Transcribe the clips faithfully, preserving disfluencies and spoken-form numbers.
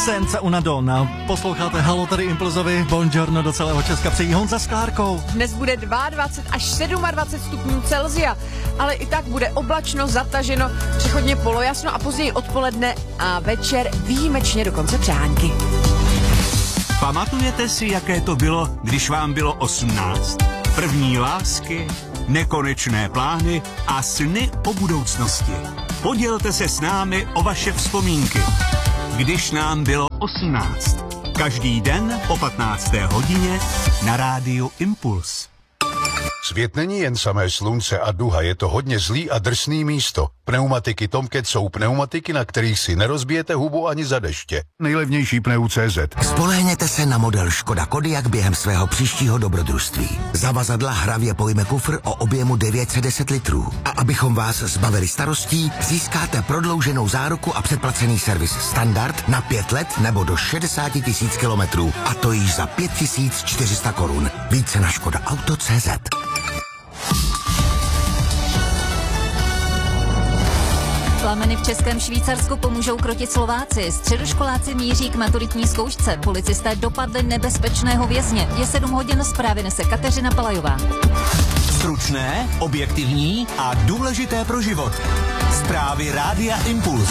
Senza una donna. Posloucháte Halo tady Impulzovi. Buongiorno do celého Česka přejí Honza s Klárkou. Dnes bude dvacet dva až dvacet sedm stupňů Celsia, ale i tak bude oblačno, zataženo, přechodně polojasno a později odpoledne a večer výjimečně dokonce přehánky. Pamatujete si, jaké to bylo, když vám bylo osmnáct? První lásky, nekonečné plány a sny o budoucnosti. Podělte se s námi o vaše vzpomínky. Když nám bylo osmnáct. Každý den po patnácté hodině na rádiu Impuls. Svět není jen samé slunce a duha, je to hodně zlý a drsný místo. Pneumatiky Tomcat jsou pneumatiky, na kterých si nerozbijete hubu ani za deště. Nejlevnější pneu tečka cé zet. Spolehněte se na model Škoda Kodiaq během svého příštího dobrodružství. Zavazadla hravě pojme kufr o objemu devět set deset litrů. A abychom vás zbavili starostí, získáte prodlouženou záruku a předplacený servis standard na pět let nebo do šedesát tisíc kilometrů. A to již za pět tisíc čtyři sta korun. Více na škoda auto tečka cé zet. Plameny v Českém Švýcarsku pomůžou krotit Slováci. Středoškoláci míří k maturitní zkoušce. Policisté dopadli nebezpečného vězně. Je sedm hodin, zprávy nese Kateřina Palajová. Stručné, objektivní a důležité pro život. Zprávy Rádia Impuls.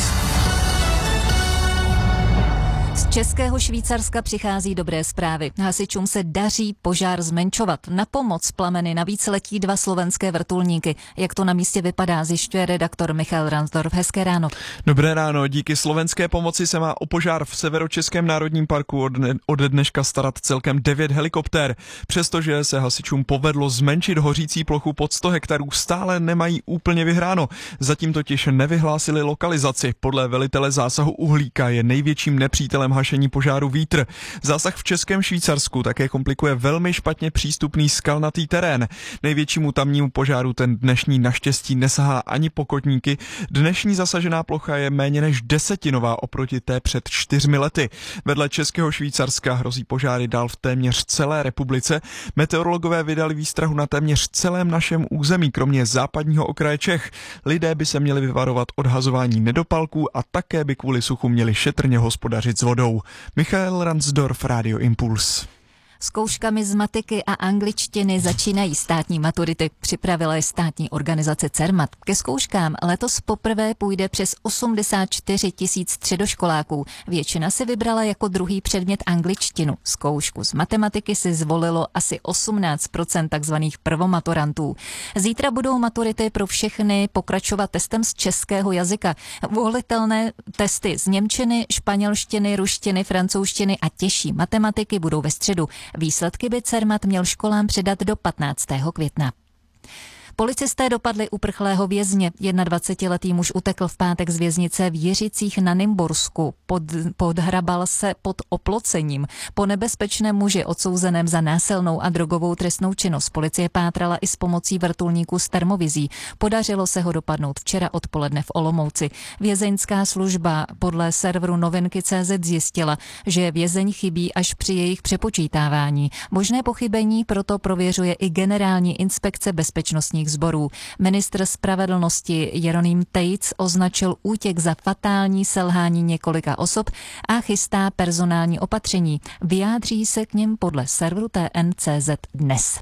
Z Českého Švýcarska přichází dobré zprávy. Hasičům se daří požár zmenšovat. Na pomoc plameny navíc letí dva slovenské vrtulníky. Jak to na místě vypadá, zjišťuje redaktor Michal Ransdorf. Hezké ráno. Dobré ráno. Díky slovenské pomoci se má o požár v Severočeském národním parku od, od dneška starat celkem devět helikoptér. Přestože se hasičům povedlo zmenšit hořící plochu pod sto hektarů, stále nemají úplně vyhráno. Zatím totiž nevyhlásili lokalizaci. Podle velitele zásahu uhlíka je největším nepřítelem hašení požáru vítr. Zásah v Českém Švýcarsku také komplikuje velmi špatně přístupný skalnatý terén. Největšímu tamnímu požáru ten dnešní naštěstí nesahá ani pokotníky. Dnešní zasažená plocha je méně než desetinová oproti té před čtyřmi lety. Vedle Českého Švýcarska hrozí požáry dál v téměř celé republice. Meteorologové vydali výstrahu na téměř celém našem území, kromě západního okraje Čech. Lidé by se měli vyvarovat od hazování nedopalků a také by kvůli suchu měli šetrně hospodařit s vodou. Michal Ransdorf, Radio Impuls. Zkouškami z matiky a angličtiny začínají státní maturity. Připravila je státní organizace Cermat. Ke zkouškám letos poprvé půjde přes osmdesát čtyři tisíc středoškoláků. Většina si vybrala jako druhý předmět angličtinu. Zkoušku z matematiky si zvolilo asi osmnáct procent takzvaných prvomaturantů. Zítra budou maturity pro všechny pokračovat testem z českého jazyka. Volitelné testy z němčiny, španělštiny, ruštiny, francouzštiny a těžší matematiky budou ve středu. Výsledky by Cermat měl školám předat do patnáctého května. Policisté dopadli uprchlého vězně. dvacetiletý muž utekl v pátek z věznice v Jiřicích na Nymbursku. Pod, podhrabal se pod oplocením. Po nebezpečném muži odsouzeném za násilnou a drogovou trestnou činnost policie pátrala i s pomocí vrtulníků s termovizí. Podařilo se ho dopadnout včera odpoledne v Olomouci. Vězeňská služba podle serveru novinky tečka cé zet zjistila, že vězeň chybí až při jejich přepočítávání. Možné pochybení proto prověřuje i Generální inspekce bezpečnostních sborů. Ministr spravedlnosti Jeroným Tejc označil útěk za fatální selhání několika osob a chystá personální opatření. Vyjádří se k nim podle serveru T N tečka cé zet dnes.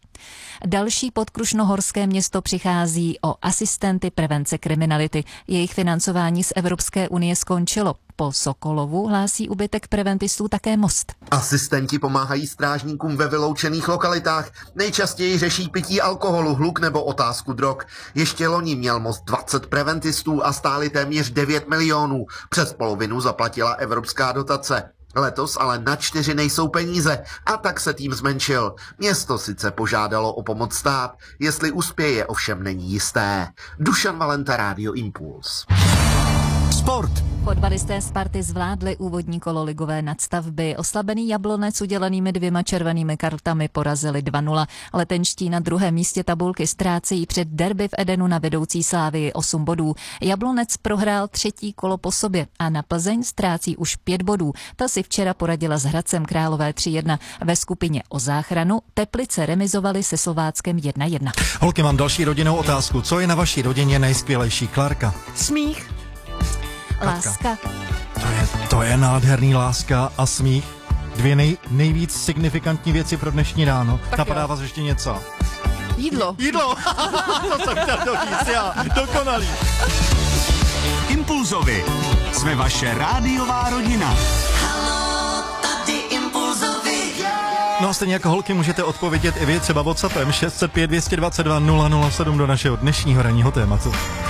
Další podkrušnohorské město přichází o asistenty prevence kriminality. Jejich financování z Evropské unie skončilo. Po Sokolovu hlásí úbytek preventistů také Most. Asistenti pomáhají strážníkům ve vyloučených lokalitách. Nejčastěji řeší pití alkoholu, hluk nebo otázku drog. Ještě loni měl Most dvacet preventistů a stáli téměř devět milionů. Přes polovinu zaplatila evropská dotace. Letos ale na čtyři nejsou peníze a tak se tým zmenšil. Město sice požádalo o pomoc stát, jestli uspěje, ovšem není jisté. Dušan Valenta, Radio Impuls. Sport. Fotbalisté Sparty zvládli úvodní kolo ligové nadstavby. Oslabený Jablonec udělenými dvěma červenými kartami porazili dva nula. Letenští na druhém místě tabulky ztrácejí před derby v Edenu na vedoucí Slávii osm bodů. Jablonec prohrál třetí kolo po sobě a na Plzeň ztrácí už pět bodů. Ta si včera poradila s Hradcem Králové tři jedna. Ve skupině o záchranu Teplice remizovali se Slováckem jedna jedna. Holky, mám další rodinnou otázku. Co je na vaší rodině nejskvělejší, Klárka? Smích. Láska. To je to. To je nádherný, láska a smích. Dvě nej, nejvíc signifikantní věci pro dnešní ráno. Tak Napadá jo. vás ještě něco? Jídlo. Jídlo! To jsem chtěl dovíc, já. Dokonalý. Impulzovi. Jsme vaše rádiová rodina. No a stejně jako holky můžete odpovědět i vy třeba WhatsAppem šest set pět dvě dvacet dva nula nula sedm do našeho dnešního ranního tématu.